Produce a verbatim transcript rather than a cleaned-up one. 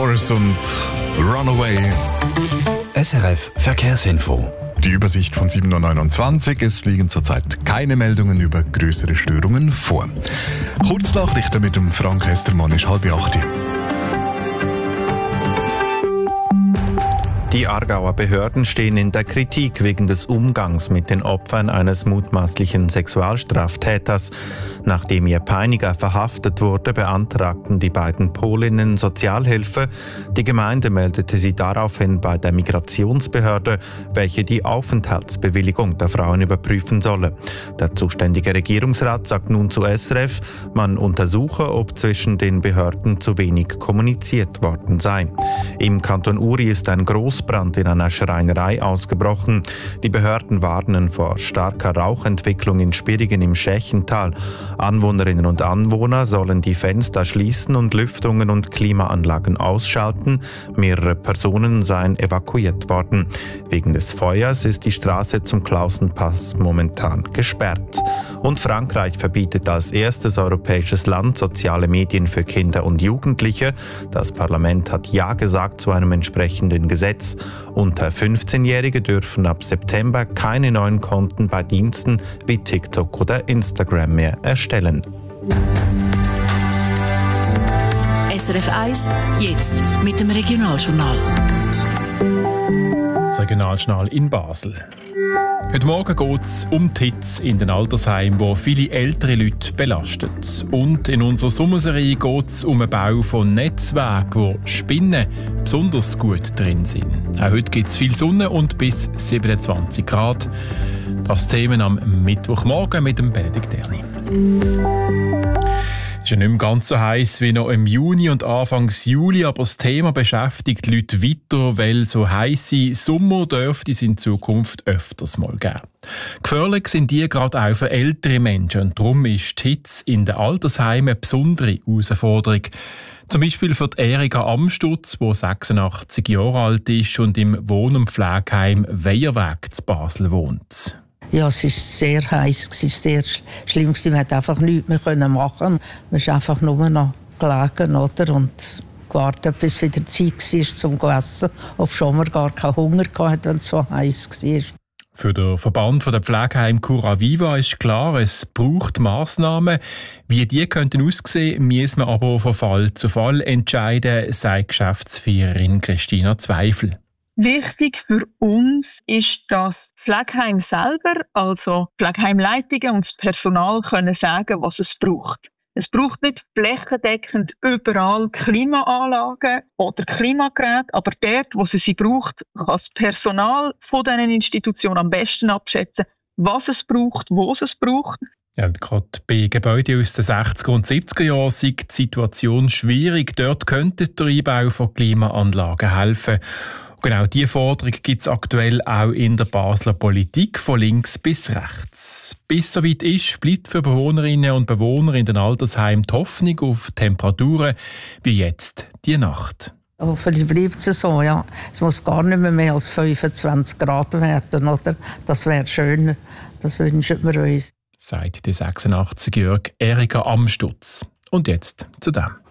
Doors und Runaway. S R F Verkehrsinfo. Die Übersicht von sieben Uhr neunundzwanzig. Es liegen zurzeit keine Meldungen über größere Störungen vor. Kurznachrichten mit dem Frank Hestermann ist halb acht. Die Aargauer Behörden stehen in der Kritik wegen des Umgangs mit den Opfern eines mutmaßlichen Sexualstraftäters. Nachdem ihr Peiniger verhaftet wurde, beantragten die beiden Polinnen Sozialhilfe. Die Gemeinde meldete sie daraufhin bei der Migrationsbehörde, welche die Aufenthaltsbewilligung der Frauen überprüfen solle. Der zuständige Regierungsrat sagt nun zu S R F, man untersuche, ob zwischen den Behörden zu wenig kommuniziert worden sei. Im Kanton Uri ist ein Groß Brand in einer Schreinerei ausgebrochen. Die Behörden warnen vor starker Rauchentwicklung in Spirigen im Schächental. Anwohnerinnen und Anwohner sollen die Fenster schließen und Lüftungen und Klimaanlagen ausschalten. Mehrere Personen seien evakuiert worden. Wegen des Feuers ist die Straße zum Klausenpass momentan gesperrt. Und Frankreich verbietet als erstes europäisches Land soziale Medien für Kinder und Jugendliche. Das Parlament hat Ja gesagt zu einem entsprechenden Gesetz. Unter fünfzehnjährige dürfen ab September keine neuen Konten bei Diensten wie TikTok oder Instagram mehr erstellen. S R F eins, jetzt mit dem Regionaljournal. Das Regionaljournal in Basel. Heute Morgen geht es um die Hitze in den Altersheimen, die viele ältere Leute belastet. Und in unserer Sommerserie geht es um den Bau von Netzwerken, wo Spinnen besonders gut drin sind. Auch heute gibt es viel Sonne und bis siebenundzwanzig Grad. Das Thema am Mittwochmorgen mit dem Benedikt Erni. Es ist ja nicht mehr ganz so heiß wie noch im Juni und Anfangs Juli, aber das Thema beschäftigt die Leute weiter, weil so heisse Sommer dürfte es in Zukunft öfters mal geben. Gefährlich sind die gerade auch für ältere Menschen und darum ist die Hitze in den Altersheimen eine besondere Herausforderung. Zum Beispiel für die Erika Amstutz, die sechsundachtzig Jahre alt ist und im Wohn- und Pflegeheim Weierweg zu Basel wohnt. Ja, es war sehr heiß, es war sehr schlimm. Man konnte einfach nichts mehr machen. Man ist einfach nur noch gelegen, oder? Und gewartet, bis wieder Zeit war zum Essen. Ob schon man gar keinen Hunger hatte, wenn es so heiß war. Für den Verband der Pflegeheim Cura Viva ist klar, es braucht Massnahmen. Wie die könnten aussehen, müssen wir aber von Fall zu Fall entscheiden, sagt Geschäftsführerin Christina Zweifel. Wichtig für uns ist, dass Pflegeheim selber, also Pflegeheimleitungen und das Personal können sagen, was es braucht. Es braucht nicht flächendeckend überall Klimaanlagen oder Klimageräte, aber dort, wo es sie braucht, kann das Personal von diesen Institutionen am besten abschätzen, was es braucht, wo es es braucht. Ja, und gerade bei Gebäuden aus den sechziger und siebziger Jahren ist die Situation schwierig. Dort könnte der Einbau von Klimaanlagen helfen. Genau diese Forderung gibt es aktuell auch in der Basler Politik, von links bis rechts. Bis es soweit ist, bleibt für Bewohnerinnen und Bewohner in den Altersheimen die Hoffnung auf Temperaturen wie jetzt die Nacht. Hoffentlich bleibt es so, ja. Es muss gar nicht mehr, mehr als fünfundzwanzig Grad werden, oder? Das wäre schön, das wünschen wir uns. Sagt die sechsundachtzig-jährige Erika Amstutz. Und jetzt zu dem.